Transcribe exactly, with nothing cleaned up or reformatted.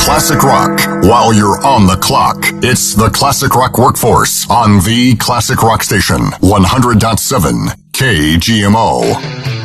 classic rock while you're on the clock. It's the Classic Rock Workforce on the Classic Rock Station, one hundred point seven K G M O.